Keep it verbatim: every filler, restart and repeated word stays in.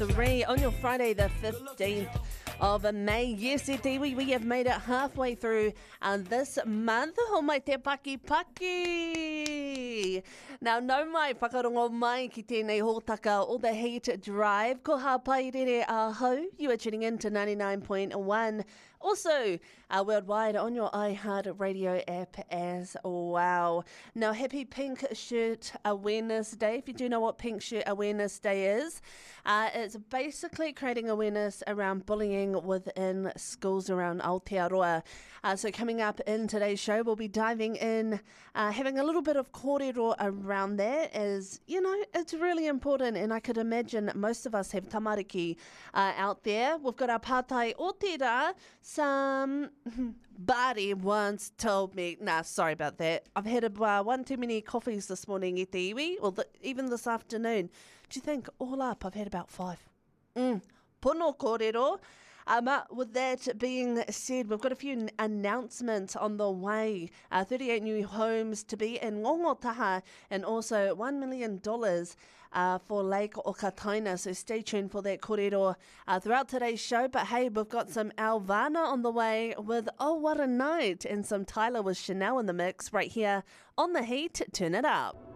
Three on your Friday the fifteenth of May. Yes, e te iwi, we have made it halfway through uh, this month. Ho mai te paki paki. Now, no mai whakarongo mai ki tēnei hōtaka o the Heat Drive. Ko hapai rere ahau. You are tuning in to ninety-nine point one. Also, uh, worldwide on your iHeartRadio app as well. Now, happy Pink Shirt Awareness Day. If you do know what Pink Shirt Awareness Day is, uh, it's basically creating awareness around bullying within schools around Aotearoa. Uh, so coming up in today's show, we'll be diving in, uh, having a little bit of kōrero around that, as, you know, it's really important, and I could imagine most of us have tamariki uh, out there. We've got our pātai o te rā. Some body once told me, nah, sorry about that. I've had a, uh, one too many coffees this morning, e te iwi, or the, even this afternoon. Do you think all up I've had about five? Mm. Pono kōrero. Um, uh, with that being said, we've got a few n- announcements on the way. Uh, thirty-eight new homes to be in Ngongotaha, and also one million dollars uh, for Lake Okataina. So stay tuned for that kōrero uh, throughout today's show. But hey, we've got some Alvana on the way with Oh What a Night, and some Tyler with Chanel in the mix right here on The Heat. Turn it up.